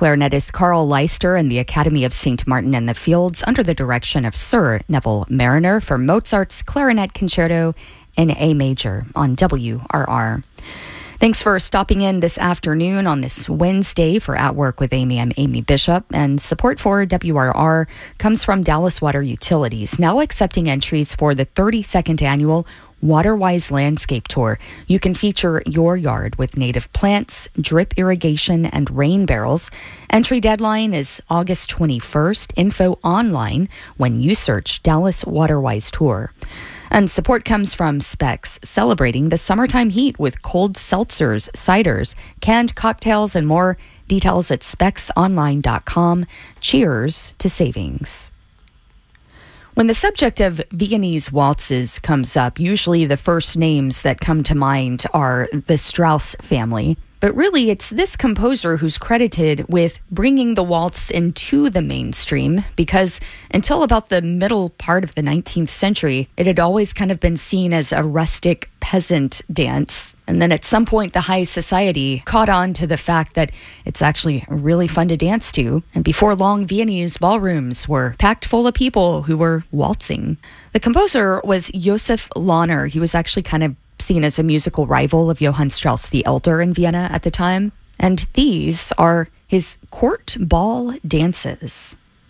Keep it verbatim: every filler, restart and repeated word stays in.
clarinetist Carl Leister and the Academy of Saint Martin in the Fields under the direction of Sir Neville Marriner for Mozart's Clarinet Concerto in A Major on W R R. Thanks for stopping in this afternoon on this Wednesday for At Work with Amy. I'm Amy Bishop, and support for W R R comes from Dallas Water Utilities, now accepting entries for the thirty-second annual Waterwise Landscape Tour. You can feature your yard with native plants, drip irrigation, and rain barrels. Entry deadline is August twenty-first. Info online when you search Dallas Waterwise Tour. And support comes from Specs, celebrating the summertime heat with cold seltzers, ciders, canned cocktails, and more. Details at specs online dot com. Cheers to savings. When the subject of Viennese waltzes comes up, usually the first names that come to mind are the Strauss family. But really, it's this composer who's credited with bringing the waltz into the mainstream, because until about the middle part of the nineteenth century, it had always kind of been seen as a rustic peasant dance. And then at some point, the high society caught on to the fact that it's actually really fun to dance to. And before long, Viennese ballrooms were packed full of people who were waltzing. The composer was Josef Lahner. He was actually kind of seen as a musical rival of Johann Strauss the Elder in Vienna at the time. And these are his court ball dances.